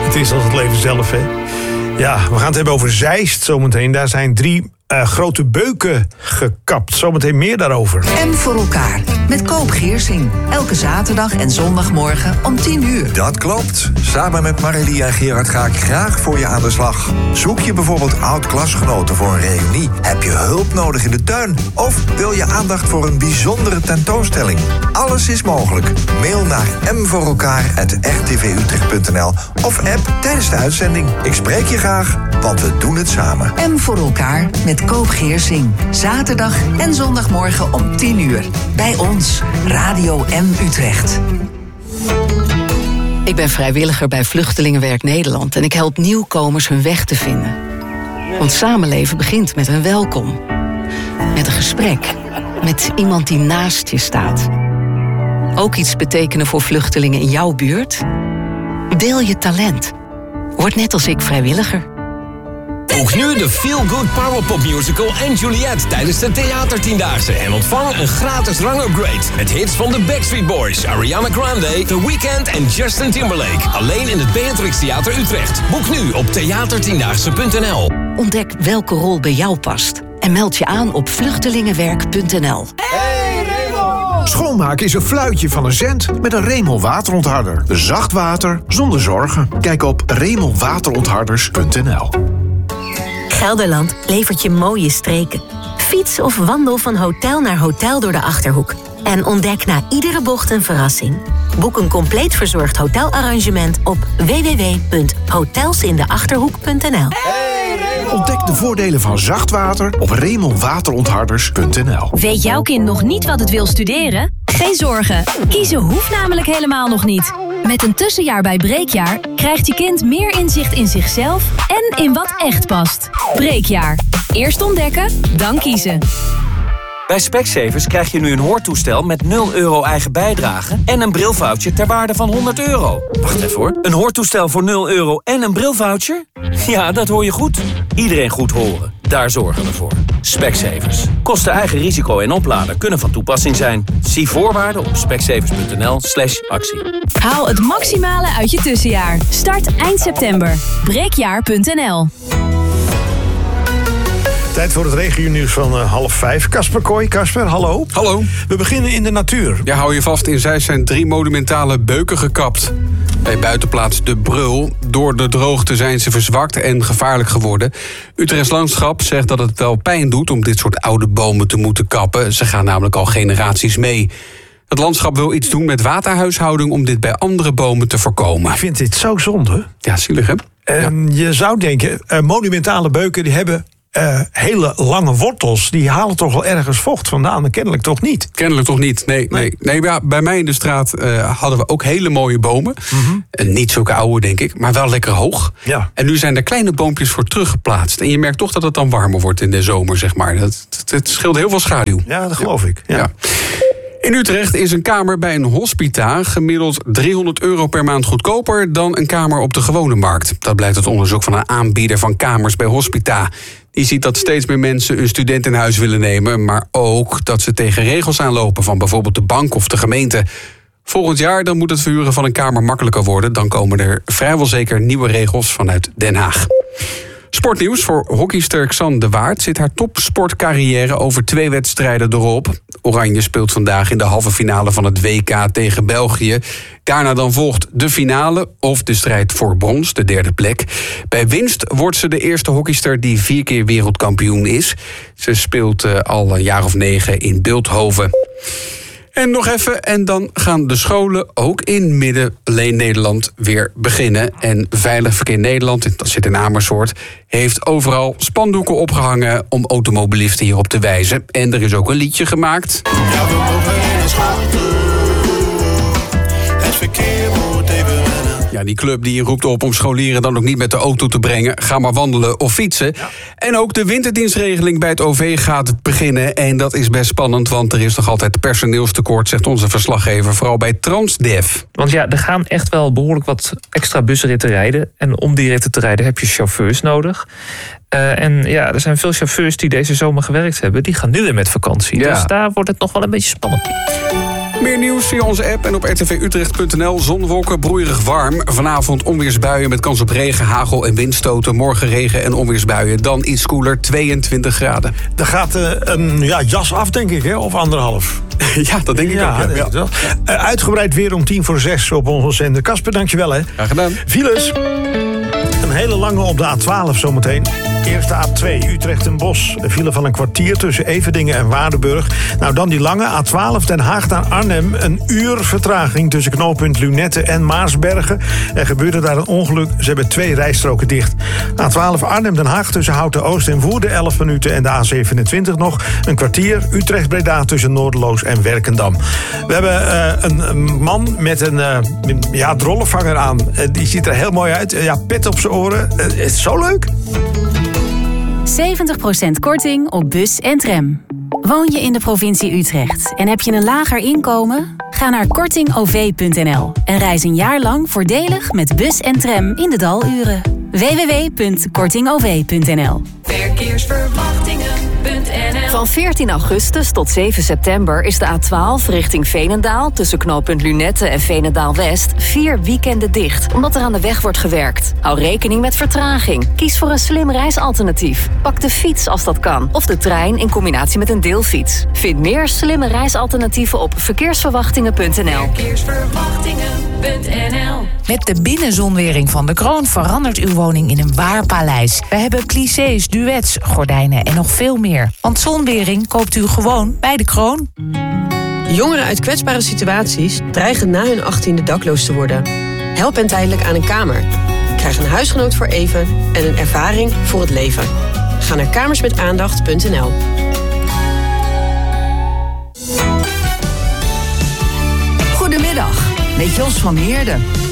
Het is als het leven zelf, hè. Ja, we gaan het hebben over Zeist zometeen. Daar zijn 3 grote beuken gekapt. Zometeen meer daarover. M voor elkaar. Met Koop Geersing. Elke zaterdag en zondagmorgen om 10:00. Dat klopt. Samen met Marilie en Gerard ga ik graag voor je aan de slag. Zoek je bijvoorbeeld oud-klasgenoten voor een reunie? Heb je hulp nodig in de tuin? Of wil je aandacht voor een bijzondere tentoonstelling? Alles is mogelijk. Mail naar mvoorelkaar@rtvutrecht.nl of app tijdens de uitzending. Ik spreek je graag, want we doen het samen. M voor elkaar met Koop Geersing. Zaterdag en zondagmorgen om 10:00. Bij ons, Radio M Utrecht. Ik ben vrijwilliger bij Vluchtelingenwerk Nederland en ik help nieuwkomers hun weg te vinden. Want samenleven begint met een welkom. Met een gesprek. Met iemand die naast je staat. Ook iets betekenen voor vluchtelingen in jouw buurt? Deel je talent. Word net als ik vrijwilliger. Ook nu de Feel Good Powerpop Musical en Juliet tijdens de Theatertiendaagse. En ontvang een gratis rangupgrade met hits van de Backstreet Boys, Ariana Grande, The Weeknd en Justin Timberlake. Alleen in het Beatrix Theater Utrecht. Boek nu op theatertiendaagse.nl. Ontdek welke rol bij jou past. En meld je aan op vluchtelingenwerk.nl. Schoonmaken is een fluitje van een cent met een Remel waterontharder. Zacht water zonder zorgen. Kijk op remelwaterontharders.nl. Gelderland levert je mooie streken. Fiets of wandel van hotel naar hotel door de Achterhoek. En ontdek na iedere bocht een verrassing. Boek een compleet verzorgd hotelarrangement op www.hotelsindeachterhoek.nl. Ontdek de voordelen van zacht water op remelwaterontharders.nl. Weet jouw kind nog niet wat het wil studeren? Geen zorgen, kiezen hoeft namelijk helemaal nog niet. Met een tussenjaar bij Breekjaar krijgt je kind meer inzicht in zichzelf en in wat echt past. Breekjaar. Eerst ontdekken, dan kiezen. Bij Specsavers krijg je nu een hoortoestel met €0 eigen bijdrage en een brilvoucher ter waarde van €100. Wacht even hoor. Een hoortoestel voor €0 en een brilvoucher? Ja, dat hoor je goed. Iedereen goed horen. Daar zorgen we voor. Specsavers. Kosten eigen risico en oplader kunnen van toepassing zijn. Zie voorwaarden op specsavers.nl/actie. Haal het maximale uit je tussenjaar. Start eind september. Breekjaar.nl. Tijd voor het regionieuws van 4:30. Casper Kooi. Casper, hallo. Hallo. We beginnen in de natuur. Ja, hou je vast. In Zeist zijn 3 monumentale beuken gekapt. Bij buitenplaats De Brul. Door de droogte zijn ze verzwakt en gevaarlijk geworden. Utrechts Landschap zegt dat het wel pijn doet om dit soort oude bomen te moeten kappen. Ze gaan namelijk al generaties mee. Het landschap wil iets doen met waterhuishouding om dit bij andere bomen te voorkomen. Ik vind dit zo zonde. Ja, zielig hè? Je zou denken, monumentale beuken die hebben hele lange wortels. Die halen toch wel ergens vocht vandaan, maar kennelijk toch niet. Kennelijk toch niet, nee. Ja, bij mij in de straat hadden we ook hele mooie bomen. Mm-hmm. Niet zulke oude, denk ik, maar wel lekker hoog. Ja. En nu zijn er kleine boompjes voor teruggeplaatst. En je merkt toch dat het dan warmer wordt in de zomer, zeg maar. Het scheelt heel veel schaduw. Ja, dat geloof ik. Ja. In Utrecht is een kamer bij een hospita gemiddeld €300 per maand goedkoper dan een kamer op de gewone markt. Dat blijkt uit onderzoek van een aanbieder van kamers bij hospita. Die ziet dat steeds meer mensen een student in huis willen nemen, maar ook dat ze tegen regels aanlopen van bijvoorbeeld de bank of de gemeente. Volgend jaar dan moet het verhuren van een kamer makkelijker worden. Dan komen er vrijwel zeker nieuwe regels vanuit Den Haag. Sportnieuws voor hockeyster Xan de Waard zit haar topsportcarrière over 2 wedstrijden erop. Oranje speelt vandaag in de halve finale van het WK tegen België. Daarna dan volgt de finale of de strijd voor brons, de 3e plek. Bij winst wordt ze de eerste hockeyster die 4 keer wereldkampioen is. Ze speelt al een jaar of 9 in Bilthoven. En nog even, en dan gaan de scholen ook in Midden-Nederland weer beginnen. En Veilig Verkeer Nederland, dat zit in Amersfoort, heeft overal spandoeken opgehangen om automobilisten hierop te wijzen. En er is ook een liedje gemaakt. Ja, we mogen in de school toe. Het verkeer moet even wennen. Ja, die club die roept op om scholieren dan ook niet met de auto te brengen. Ga maar wandelen of fietsen. Ja. En ook de winterdienstregeling bij het OV gaat beginnen. En dat is best spannend, want er is nog altijd personeelstekort, zegt onze verslaggever, vooral bij Transdev. Want ja, er gaan echt wel behoorlijk wat extra busritten rijden. En om die ritten te rijden heb je chauffeurs nodig. En ja, er zijn veel chauffeurs die deze zomer gewerkt hebben. Die gaan nu weer met vakantie. Ja. Dus daar wordt het nog wel een beetje spannend. Meer nieuws via onze app en op rtvutrecht.nl. Zonwolken, broeierig warm. Vanavond onweersbuien met kans op regen, hagel en windstoten. Morgen regen en onweersbuien. Dan iets koeler, 22 graden. Er gaat een jas af, denk ik, hè? Of 1,5. Ja, dat denk ik ook. Denk ik wel. Uitgebreid weer om 5:50 op onze zender. Kasper, dankjewel, hè. Graag gedaan. Files. Een hele lange op de A12 zometeen. Eerst de A2 Utrecht en Bosch. Een file van een kwartier tussen Everdingen en Waardenburg. Nou, dan die lange A12 Den Haag naar Arnhem. Een uur vertraging tussen knooppunt Lunette en Maarsbergen. Er gebeurde daar een ongeluk. Ze hebben 2 rijstroken dicht. A12 Arnhem-Den Haag tussen Houten Oost en Woerden 11 minuten. En de A27 nog een kwartier. Utrecht-Breda tussen Noorderloos en Werkendam. We hebben een man met een drollenvanger aan. Die ziet er heel mooi uit. Pet op zijn oren. Het is zo leuk. 70% korting op bus en tram. Woon je in de provincie Utrecht en heb je een lager inkomen? Ga naar kortingov.nl en reis een jaar lang voordelig met bus en tram in de daluren. www.kortingov.nl. Verkeersverwachtingen.nl. Van 14 augustus tot 7 september is de A12 richting Veenendaal tussen knooppunt Lunette en Veenendaal-West 4 weekenden dicht, omdat er aan de weg wordt gewerkt. Hou rekening met vertraging. Kies voor een slim reisalternatief. Pak de fiets als dat kan, of de trein in combinatie met een deelfiets. Vind meer slimme reisalternatieven op verkeersverwachtingen.nl. Verkeersverwachtingen.nl. Met de binnenzonwering van de Kroon verandert uw woning in een waar paleis. We hebben clichés, duets, gordijnen en nog veel meer. Want zonwering koopt u gewoon bij de Kroon. Jongeren uit kwetsbare situaties dreigen na hun 18e dakloos te worden. Help hen tijdelijk aan een kamer. Krijg een huisgenoot voor even en een ervaring voor het leven. Ga naar kamersmetaandacht.nl. Goedemiddag, met Jos van Heerden.